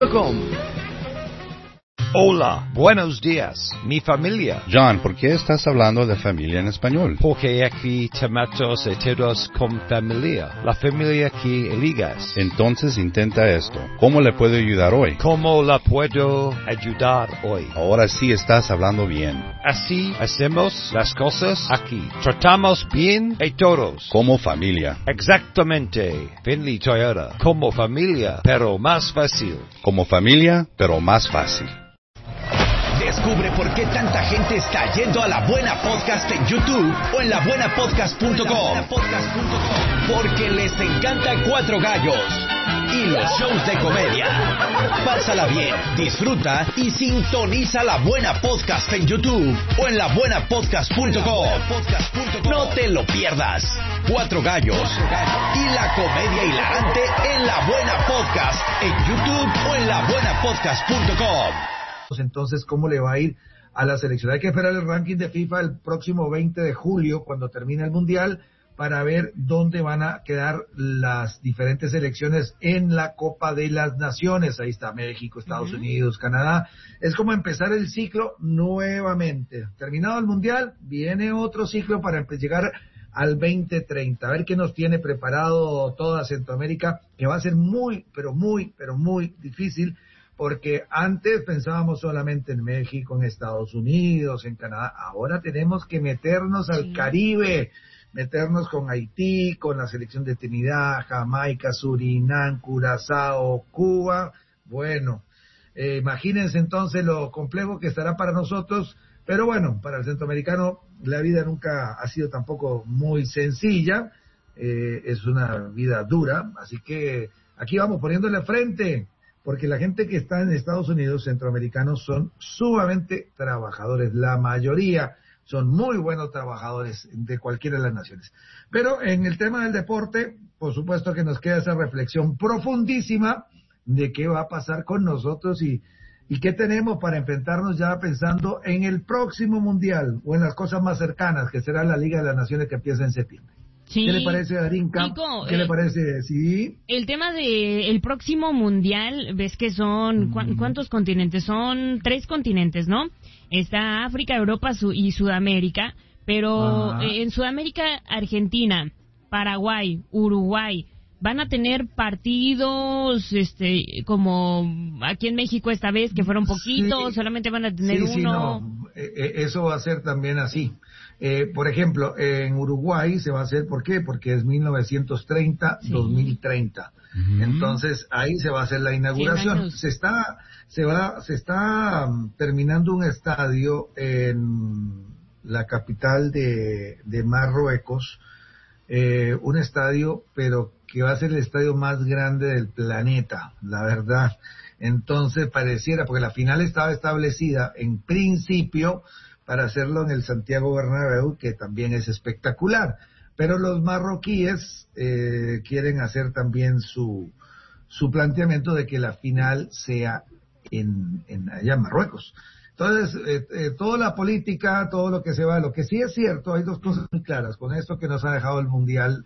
Hola, buenos días, mi familia. John, ¿por qué estás hablando de familia en español? Porque aquí tomatos y todos con familia. La familia que eligas. Entonces intenta esto. ¿Cómo le puedo ayudar hoy? ¿Cómo la puedo ayudar hoy? Ahora sí estás hablando bien. Así hacemos las cosas aquí. Tratamos bien a todos. Como familia. Exactamente. Finley Toyota. Como familia, pero más fácil. Como familia, pero más fácil. Descubre por qué tanta gente está yendo a La Buena Podcast en YouTube o en labuenapodcast.com. Porque les encanta Cuatro Gallos y los shows de comedia. Pásala bien, disfruta y sintoniza La Buena Podcast en YouTube o en labuenapodcast.com. No te lo pierdas. Cuatro Gallos y la comedia hilarante en La Buena Podcast en YouTube o en labuenapodcast.com. Entonces, ¿cómo le va a ir a la selección? Hay que esperar el ranking de FIFA el próximo 20 de julio, cuando termine el Mundial, para ver dónde van a quedar las diferentes selecciones en la Copa de las Naciones. Ahí está México, Estados Unidos, Canadá. Es como empezar el ciclo nuevamente. Terminado el Mundial, viene otro ciclo para llegar al 2030. A ver qué nos tiene preparado toda Centroamérica, que va a ser muy difícil, porque antes pensábamos solamente en México, en Estados Unidos, en Canadá. Ahora tenemos que meternos al Caribe, meternos con Haití, con la selección de Trinidad, Jamaica, Surinam, Curazao, Cuba. Bueno, imagínense entonces lo complejo que estará para nosotros, pero bueno, para el centroamericano la vida nunca ha sido tampoco muy sencilla, es una vida dura, así que aquí vamos poniéndole frente, porque la gente que está en Estados Unidos, centroamericanos, son sumamente trabajadores. La mayoría son muy buenos trabajadores de cualquiera de las naciones. Pero en el tema del deporte, por supuesto que nos queda esa reflexión profundísima de qué va a pasar con nosotros y qué tenemos para enfrentarnos ya pensando en el próximo Mundial o en las cosas más cercanas, que será la Liga de las Naciones que empieza en septiembre. Sí. ¿Qué le parece, Darinka? Chico, ¿qué le parece? Sí. El tema del próximo mundial, ves que son, ¿cuántos continentes? Son 3 continentes, ¿no? Está África, Europa y Sudamérica, pero en Sudamérica, Argentina, Paraguay, Uruguay, van a tener partidos, como aquí en México esta vez, que fueron poquitos, solamente van a tener uno. No. Eso va a ser también así. Por ejemplo, en Uruguay se va a hacer, ¿por qué? Porque es 1930-2030. Entonces, ahí se va a hacer la inauguración. Se está terminando un estadio en la capital de Marruecos, un estadio, pero que va a ser el estadio más grande del planeta, la verdad. Entonces, pareciera, porque la final estaba establecida en principio para hacerlo en el Santiago Bernabéu, que también es espectacular. Pero los marroquíes quieren hacer también su planteamiento de que la final sea allá en Marruecos. Entonces, toda la política, todo lo que se va, lo que sí es cierto, hay dos cosas muy claras con esto que nos ha dejado el Mundial.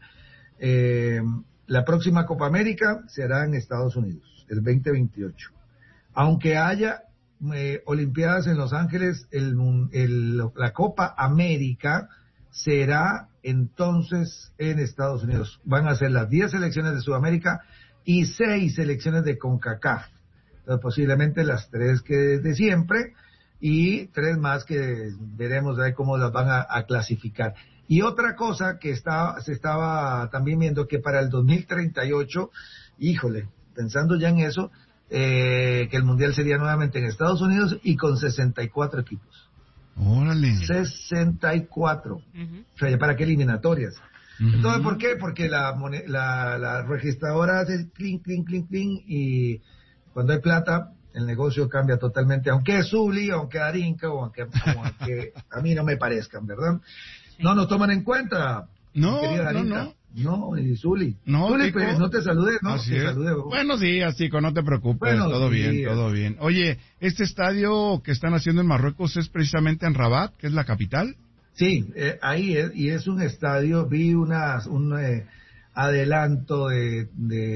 La próxima Copa América será en Estados Unidos, el 2028. Aunque haya Olimpiadas en Los Ángeles, la Copa América será entonces en Estados Unidos. Van a ser las 10 selecciones de Sudamérica y 6 selecciones de CONCACAF. Entonces, posiblemente las 3 que de siempre y 3 más que veremos ahí cómo las van a clasificar. Y otra cosa que se estaba también viendo, que para el 2038, híjole, pensando ya en eso, que el Mundial sería nuevamente en Estados Unidos y con 64 equipos. ¡Órale! 64. O sea, ¿para qué eliminatorias? Entonces, ¿por qué? Porque la registradora hace clink, clink, clink, clink, y cuando hay plata, el negocio cambia totalmente, aunque es Zuli, aunque Darinka, o aunque a mí no me parezcan, ¿verdad? No nos toman en cuenta, querida Darinka. No, y Zuli. Zuli, pues, no te saludé, ¿no? Así te es. saludé. Bueno, sí, así, no te preocupes, bueno, todo sí, bien, todo bien. Oye, ¿este estadio que están haciendo en Marruecos es precisamente en Rabat, que es la capital? Sí, ahí es, y es un estadio, vi adelanto es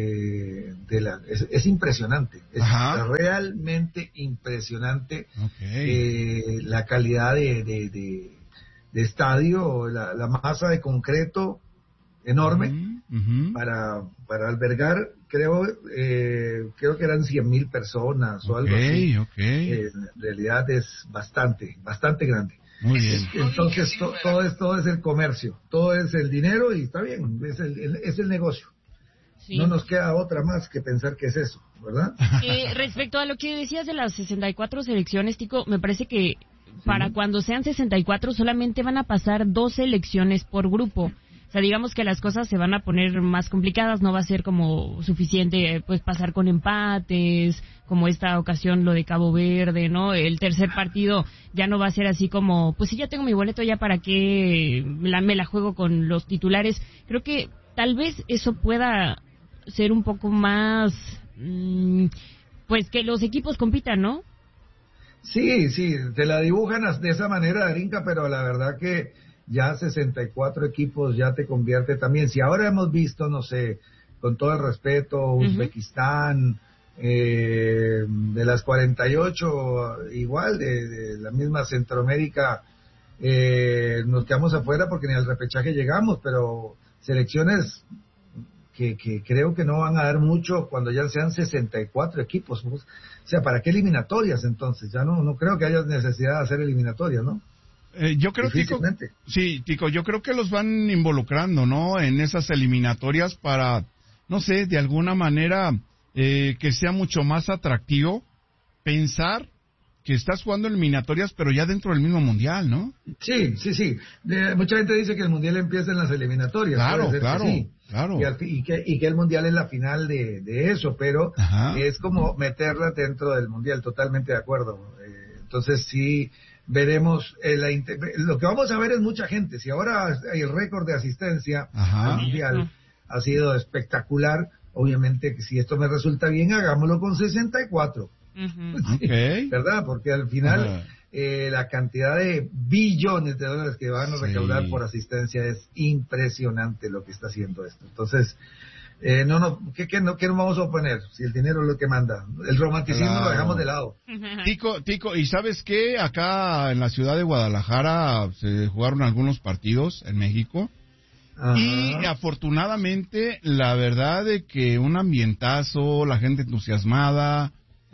impresionante, es realmente impresionante. La calidad de estadio, la masa de concreto enorme para albergar, creo que eran 100,000 personas o algo así. En realidad es bastante grande. Muy bien. Entonces todo es el comercio, todo es el dinero y está bien, es el negocio. Sí. No nos queda otra más que pensar que es eso, ¿verdad? Respecto a lo que decías de las 64 selecciones, Tico, me parece que para cuando sean 64 solamente van a pasar 2 selecciones por grupo. O sea, digamos que las cosas se van a poner más complicadas, no va a ser como suficiente pues pasar con empates, como esta ocasión lo de Cabo Verde, ¿no? El tercer partido ya no va a ser así como, pues si ya tengo mi boleto, ya para qué me la juego con los titulares. Creo que tal vez eso pueda ser un poco más, pues que los equipos compitan, ¿no? Sí, te la dibujan de esa manera, Darinka, pero la verdad que ya 64 equipos ya te convierte también. Si ahora hemos visto, no sé, con todo el respeto, Uzbekistán, de las 48, igual, de la misma Centroamérica, nos quedamos afuera porque ni al repechaje llegamos, pero selecciones que creo que no van a dar mucho cuando ya sean 64 equipos. O sea, ¿para qué eliminatorias entonces? Ya no creo que haya necesidad de hacer eliminatorias, ¿no? Yo creo, Tico, yo creo que los van involucrando, ¿no? En esas eliminatorias para, no sé, de alguna manera que sea mucho más atractivo pensar que estás jugando eliminatorias, pero ya dentro del mismo mundial, ¿no? Sí. Mucha gente dice que el mundial empieza en las eliminatorias. Claro. Y que el mundial es la final de eso, pero es como meterla dentro del mundial, totalmente de acuerdo. Entonces sí, veremos, lo que vamos a ver es mucha gente. Si ahora hay el récord de asistencia al mundial ha sido espectacular, obviamente que si esto me resulta bien, hagámoslo con 64. ¿Verdad? Porque al final la cantidad de billones de dólares que van a recaudar por asistencia es impresionante lo que está haciendo esto. Entonces, ¿qué nos vamos a oponer? Si el dinero es lo que manda. El romanticismo lo dejamos de lado. Tico, ¿y sabes qué? Acá en la ciudad de Guadalajara se jugaron algunos partidos en México. Y afortunadamente, la verdad de que un ambientazo, la gente entusiasmada,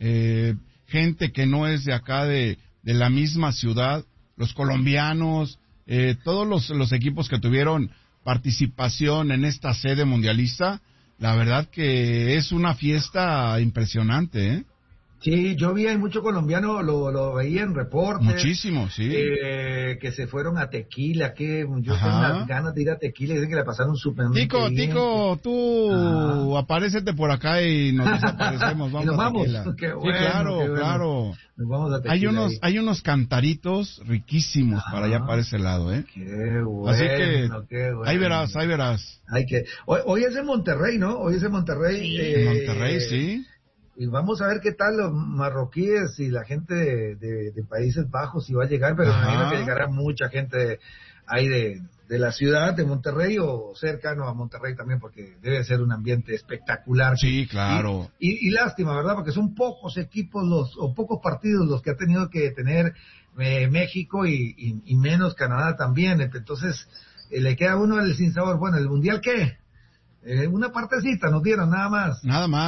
gente que no es de acá de la misma ciudad, los colombianos, todos los equipos que tuvieron participación en esta sede mundialista, la verdad que es una fiesta impresionante, ¿eh? Sí, yo vi, hay mucho colombiano, lo veía en reportes. Muchísimo, sí. Que se fueron a Tequila, yo tengo unas ganas de ir a Tequila, dicen que la pasaron súper bien. Tico, tú aparécete por acá y nos desaparecemos, vamos nos a vamos. Tequila. Qué bueno, claro. Nos vamos a Tequila. Hay unos cantaritos riquísimos para allá, para ese lado, ¿eh? Qué bueno. Así que, bueno. ahí verás. Hoy es en Monterrey, ¿no? Hoy es en Monterrey. Sí. En Monterrey, sí. Y vamos a ver qué tal los marroquíes y la gente de Países Bajos si va a llegar, pero me imagino que llegará mucha gente ahí de la ciudad de Monterrey o cercano a Monterrey también, porque debe ser un ambiente espectacular. Sí, claro. Y lástima, ¿verdad? Porque son pocos equipos o pocos partidos los que ha tenido que tener México y menos Canadá también. Entonces le queda a uno el sinsabor. Bueno, ¿el Mundial qué? Una partecita nos dieron, nada más.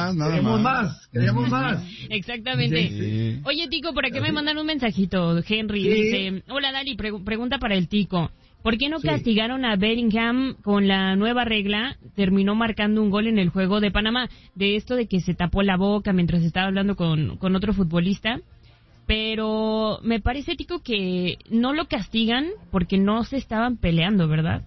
Queremos más. Exactamente. Sí. Oye, Tico, por aquí me mandan un mensajito. Henry dice, hola Dali, pregunta para el Tico. ¿Por qué no castigaron a Bellingham con la nueva regla? Terminó marcando un gol en el juego de Panamá. De esto de que se tapó la boca mientras estaba hablando con otro futbolista. Pero me parece, Tico, que no lo castigan porque no se estaban peleando, ¿verdad?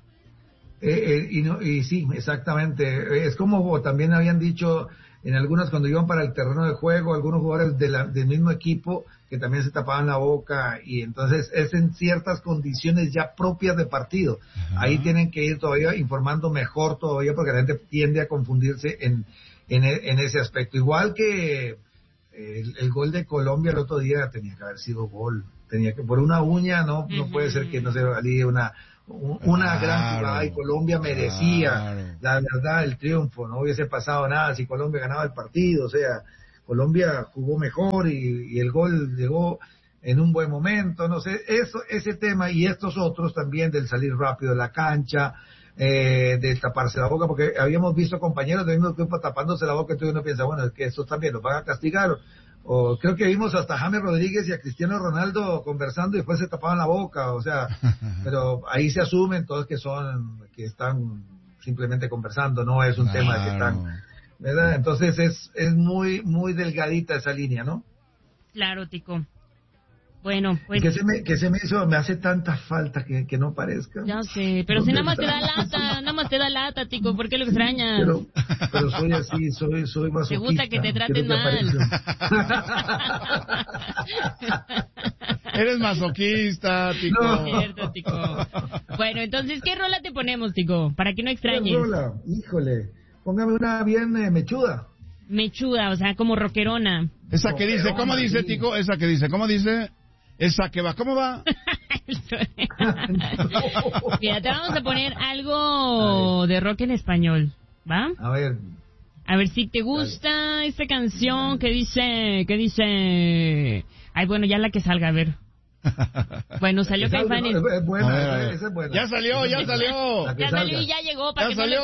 Y sí, exactamente. Es como también habían dicho en algunas cuando iban para el terreno de juego, algunos jugadores del mismo equipo que también se tapaban la boca, y entonces es en ciertas condiciones ya propias de partido. Ahí tienen que ir todavía informando mejor todavía, porque la gente tiende a confundirse en ese aspecto. Igual que el gol de Colombia el otro día tenía que haber sido gol. Tenía que, por una uña, no puede ser que no se valide una gran jugada, y Colombia merecía, la verdad, el triunfo. No hubiese pasado nada si Colombia ganaba el partido. O sea, Colombia jugó mejor y el gol llegó en un buen momento. No sé, ese tema y estos otros también, del salir rápido de la cancha, de taparse la boca, porque habíamos visto compañeros del mismo equipo tapándose la boca, entonces uno piensa, bueno, es que estos también los van a castigar. O creo que vimos hasta a James Rodríguez y a Cristiano Ronaldo conversando y después se tapaban la boca, o sea, pero ahí se asumen todos que están simplemente conversando, no es un tema de que están, ¿verdad? Entonces es muy, muy delgadita esa línea, ¿no? Claro, Tico. Bueno, pues... Me hace tanta falta que no parezca. Ya sé, pero si nada más te da lata, Tico, ¿por qué lo extrañas? Pero soy así, soy masoquista. Te gusta que te traten mal. Eres masoquista, Tico. No. Es cierto, Tico. Bueno, entonces, ¿qué rola te ponemos, Tico? Para que no extrañes. ¿Qué rola? Híjole, póngame una bien mechuda. Mechuda, o sea, como rockerona. Esa que dice, ¿cómo dice, Tico? Esa que dice, ¿cómo dice? Esa que va, ¿cómo va? Mira, te vamos a poner algo de rock en español, ¿va? A ver si te gusta esta canción que dice... Ay, bueno, ya la que salga, a ver. Bueno, salió Caifanes. Es buena, esa es buena. Ya salió. Ya salió y ya llegó. Ya salió.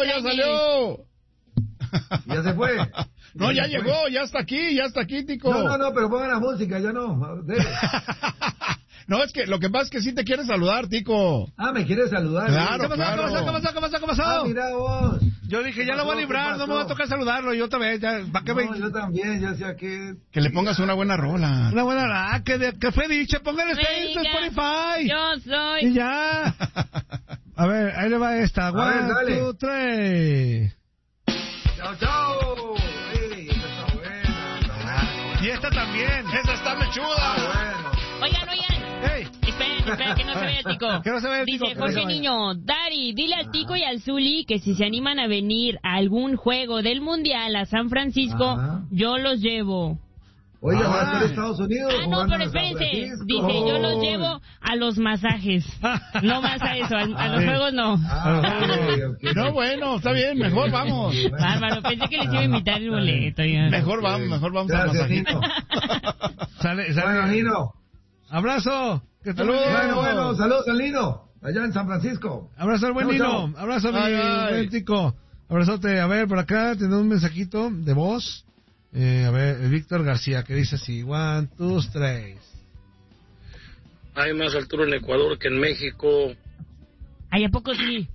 ¿Ya se fue? No, ya llegó, ya está aquí, Tico. No, pero pongan la música, ya no. No, es que lo que pasa es que sí te quiere saludar, Tico. Ah, ¿me quieres saludar? Claro, ¿Qué pasó? Ah, mira vos. Yo dije, ya lo voy a librar, no me va a tocar saludarlo. Yo también, yo también, ya sea que... Que le pongas una buena rola. Una buena rola, que fue dicha, póngale usted en Spotify. Yo soy... Y ya. A ver, ahí le va esta. 1, 2, 3. Chao. Ey, esta está buena. Y esta también. Esa está mechuda. Oigan. Hey. Espera, que no se vea el Tico. Que no se vea el Tico. Dice Jorge Niño, Dari, dile al Tico y al Zuli que si se animan a venir a algún juego del Mundial a San Francisco, yo los llevo. Oiga, ¿va a ser Estados Unidos? No, pero espérense. Dice, yo los llevo a los masajes. No más a eso, a los juegos no. Okay. No, bueno, está bien, mejor vamos. Bárbaro, pensé que les iba a invitar el boleto. Mejor vamos al masajito. Sale. Bueno, Nino. Abrazo. Bueno, saludos al Nino, allá en San Francisco. Abrazo al buen Nino. Abrazo a mi buen Tico. Abrazote. A ver, por acá tenemos un mensajito de voz. A ver, Víctor García, que dice así: 1, 2, 3. Hay más altura en Ecuador que en México. ¿Ay, a poco sí?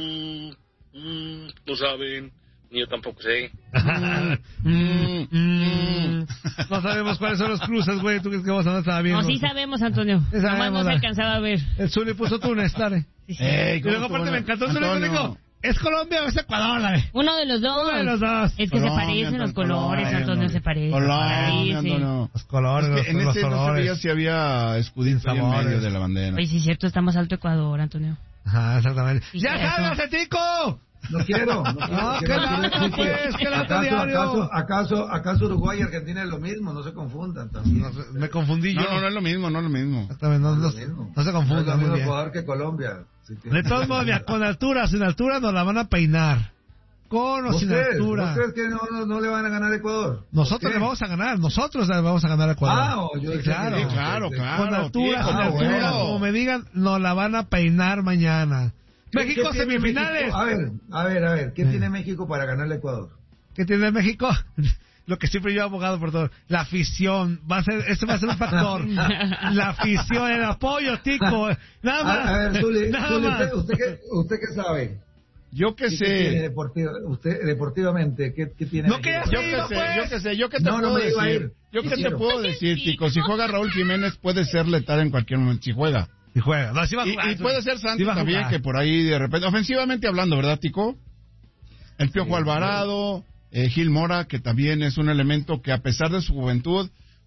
No saben, ni yo tampoco sé. No sabemos cuáles son los cruces, güey. ¿Tú crees que vamos a andar bien? No, sí sabemos, Antonio. Nomás no se alcanzaba a ver. El Zuli puso Túnez, dale. Y luego aparte me encantó el Zuli cuando dijo: ¿es Colombia o es Ecuador? Uno de los dos. Es que Colombia, se parecen los colores, Antonio, se parecen. Colombia, los colores, es que en ese no sabía si había escudito en medio de la bandera. Oye, sí es cierto, está más alto Ecuador, Antonio. Ajá, exactamente. Sí, ¡ya sálgase, Tico! No quiero. ¿Acaso Uruguay y Argentina es lo mismo? No se confundan también. Me confundí yo. No es lo mismo. Exactamente, no se confundan. No es el mismo Ecuador que Colombia. De todos modos, con altura, sin altura nos la van a peinar. Con o sin altura. ¿Vos crees que no le van a ganar a Ecuador? Nosotros le vamos a ganar. Nosotros le vamos a ganar a Ecuador. Claro. Con altura, sin altura, como me digan, nos la van a peinar mañana. México semifinales. A ver, ¿qué tiene México para ganarle a Ecuador? ¿Qué tiene México? Lo que siempre yo he abogado por todo, la afición, este va a ser un factor. La afición, el apoyo, Tico, nada más. A ver, Zuli, ¿usted qué sabe? Yo qué sé. Usted deportivamente, ¿qué tiene? No, que yo qué sé, yo qué te puedo decir. Yo qué te puedo decir, Tico, si juega Raúl Jiménez puede ser letal en cualquier momento, si juega. Y juega. No, sí va a jugar, y puede ser Santos también, que por ahí de repente, ofensivamente hablando, ¿verdad, Tico? El Piojo Alvarado, Gil Mora, que también es un elemento que a pesar de su juventud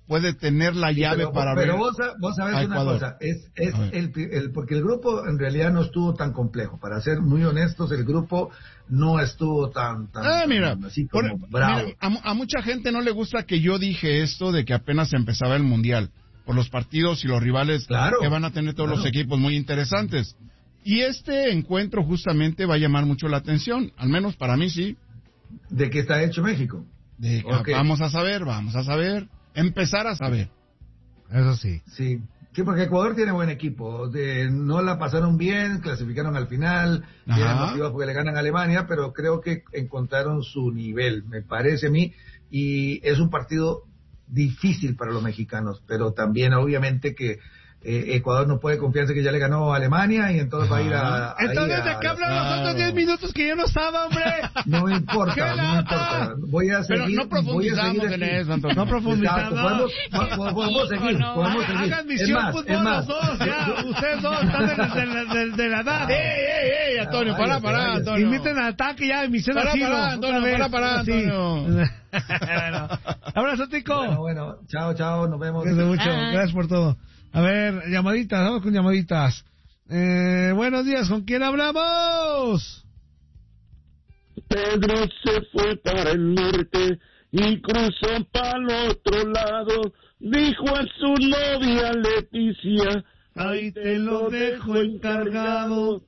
puede tener la llave para pero ver vos sabés una cosa, porque el grupo en realidad no estuvo tan complejo. Para ser muy honestos, el grupo no estuvo tan así como bravo. Mira, a mucha gente no le gusta que yo dije esto de que apenas empezaba el Mundial, por los partidos y los rivales que van a tener todos los equipos muy interesantes. Y este encuentro justamente va a llamar mucho la atención, al menos para mí sí. ¿De qué está hecho México? Vamos a saber, empezar a saber. Eso sí. Sí, porque Ecuador tiene buen equipo. No la pasaron bien, clasificaron al final, tienen motivados porque le ganan a Alemania, pero creo que encontraron su nivel, me parece a mí, y es un partido difícil para los mexicanos, pero también obviamente que Ecuador no puede confiarse que ya le ganó a Alemania y entonces va a ir a... Entonces, ¿de qué hablan los otros 10 minutos que yo no estaba, hombre? No importa. Voy a seguir... Pero no profundizamos en eso, Antonio. No profundizamos. Podemos seguir. Hagan misión fútbol los dos, ya. Ustedes dos están de la edad. ¡Ey, Antonio! Para, Antonio. Inviten al ataque ya, misión asilo. Para, Antonio. Abrazo, Tico. Bueno, chao, nos vemos. Gracias por todo. A ver, llamaditas, vamos con llamaditas. Buenos días, ¿con quién hablamos? Pedro se fue para el norte y cruzó para el otro lado. Dijo a su novia Leticia, ahí te lo dejo encargado.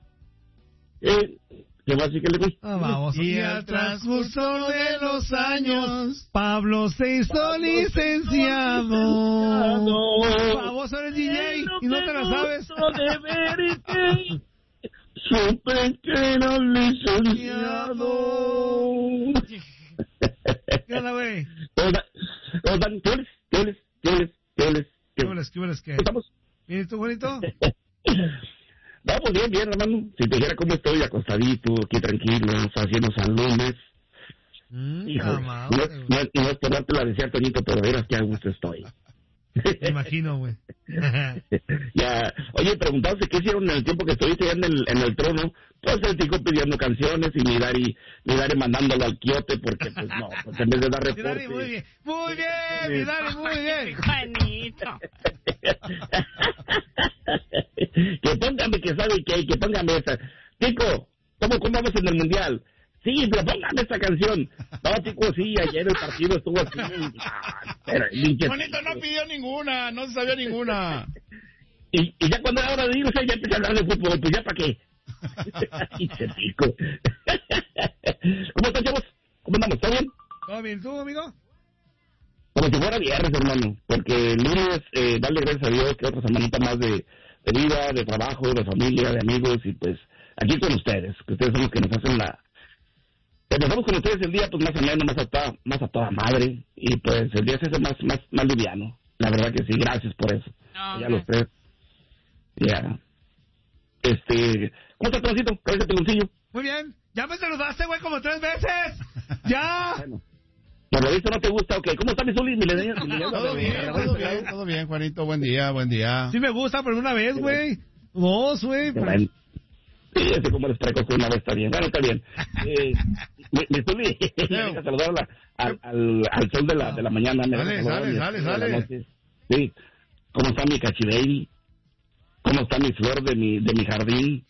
¿Qué va a decir que le gusta? Vamos. Y al transcurso de los años, Pablo se hizo licenciado. Vos eres DJ y no te la sabes. De verte, supe que era licenciado. ¿Qué onda, güey? ¿Qué? ¿Estamos? ¿Y tú, bonito? Vamos bien, hermano. Si te dijera cómo estoy, acostadito, aquí tranquilo, haciendo salones. Hijo, no es por darte la decía, Toñito, pero verás que a gusto estoy. Me imagino, güey. Ya, oye, preguntaste qué hicieron en el tiempo que estuviste ya en el trono. Pues el tico pidiendo canciones y mi Dari mandándolo al quiote porque, pues no, pues en vez de dar reporte. Muy bien, mi Dari, muy bien. Juanito. Que póngame que sabe que póngame esa. Tico, ¿cómo vamos en el mundial? Sí, pero póngame esta canción. No, Tico, sí, ayer el partido estuvo así. Juanito no pidió ninguna, no se sabía ninguna. Y ya cuando era hora de irse, ya empecé a hablar de fútbol, pues ya para qué. Tico. ¿Cómo están, chavos? ¿Cómo andamos? ¿Todo bien? ¿Todo bien? ¿Tú, amigo? Como si fuera viernes, hermano, porque el lunes, darle gracias a Dios que otra semanita más de vida, de trabajo, de familia, de amigos, y pues aquí con ustedes, que ustedes son los que nos hacen empezamos con ustedes el día pues más o menos, más a toda madre, y pues el día se hace más liviano, la verdad que sí, gracias por eso. Ya los tres, ya. ¿Cómo está, Toncito? ¿Qué es el peloncillo? Muy bien, ya me saludaste, güey, como 3 veces, ya. Bueno. Por lo visto no te gusta, ok. ¿Cómo está mi Zuli? Todo bien, Juanito, buen día. Sí me gusta, pero una vez, güey. 2, güey. Bueno. Sí, así como les traigo una vez está bien. Bueno, está bien. Mi Zuli, a saludar al sol de la mañana. Sale. Sí. ¿Cómo está mi cachibaby? ¿Cómo está mi flor de mi jardín?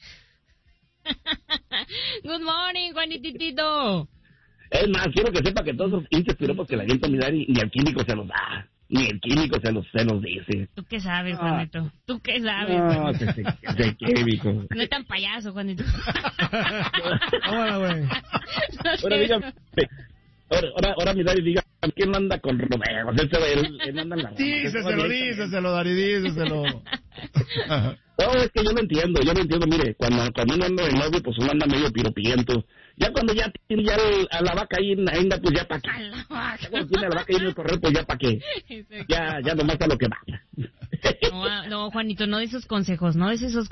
Good morning, Juanititito. Es más, quiero que sepa que todos esos hinches piropos que la gente mi Dari, ni el químico se los da, ni el químico se los dice. ¿Tú qué sabes, Juanito? ¿Tú qué sabes? No, de químico. No es tan payaso, Juanito. Hola, güey. Ahora dígame, ahora mi Dari diga, ¿quién no anda con Romeo? Él no anda en la... Díceselo, Dari, díceselo. No, es que yo lo entiendo, mire, cuando uno anda de novio, pues uno anda medio piropiento. Ya cuando ya tiene ya a la vaca ahí, pues ya para qué. Ya cuando tiene a la vaca ahí en el correo, pues ya para qué. Ya nomás a lo que va. No, Juanito, no de esos consejos. No,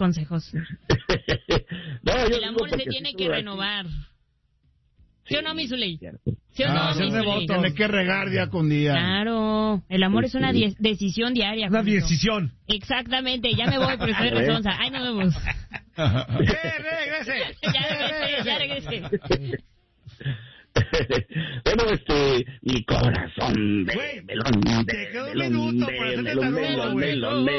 el amor se tiene que renovar. ¿Sí o no, mi Zuley? ¿Sí o no, mi Zuley? Tiene que regar día con día. Claro, el amor es una decisión diaria. Una decisión. Exactamente, ya me voy, pero estoy resonsa. Ay, nos vemos. Regrese. Ya regresé. Bueno, mi corazón de melón. Te queda un minuto para hacerte tarugo, güey.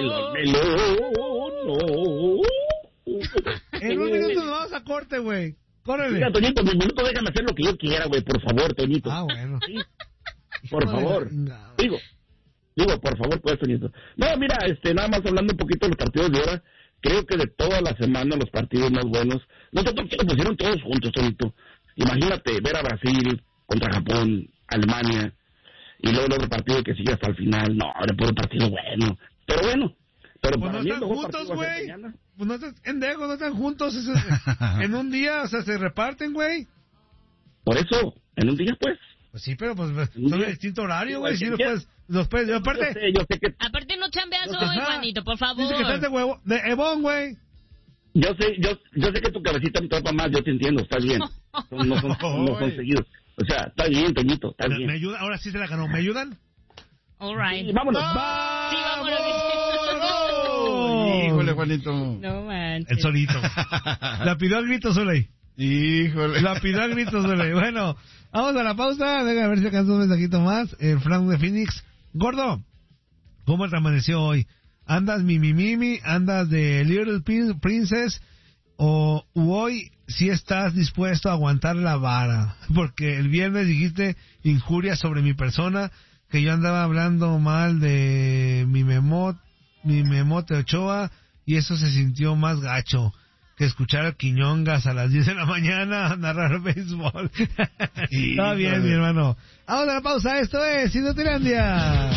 En un minuto nos vamos a corte, güey. Córrele. Mira, Toñito, mi minuto déjame hacer lo que yo quiera, güey, por favor, Toñito. Ah, bueno. Sí. Por favor. Digo, por favor, pues, Toñito. No, mira, nada más hablando un poquito de los partidos de ahora, creo que de toda la semana los partidos más buenos, nosotros que los pusieron todos juntos, Toñito. Imagínate ver a Brasil contra Japón, Alemania, y luego el otro partido que sigue hasta el final. No, era puro partido bueno. Pero bueno. Pero pues no están juntos, güey. Pues no están, no están juntos. En un día, o sea, se reparten, güey. Por eso, en un día, pues. Pues sí, pero pues son de distinto horario, güey. Sí, los puedes, aparte. Yo sé que... Aparte no chambeas hoy, Juanito, por favor. Dice que estás de huevo, de Ebon, güey. Yo sé que tu cabecita me topa más, yo te entiendo, está bien. No son seguidos. O sea, está bien, Toñito, está bien. ¿Me ayuda? Ahora sí se la ganó. ¿Me ayudan? All right. Sí, vámonos. Sí, vámonos. Híjole, Juanito. No manches. El solito. La pidió a gritos, Zuley. Híjole. La pidió a gritos, Zuley. Bueno, vamos a la pausa. Venga, a ver si alcanza un mensajito más. El Frank de Phoenix. Gordo, ¿cómo te amaneció hoy? ¿Andas mimimimi? ¿Andas de Little Princess? ¿O hoy sí estás dispuesto a aguantar la vara? Porque el viernes dijiste injurias sobre mi persona, que yo andaba hablando mal de mi Memote Ochoa, y eso se sintió más gacho que escuchar a Quiñongas a las 10 de la mañana a narrar béisbol. Está bien, mi hermano. Vamos a la pausa. Esto es Inutilandia.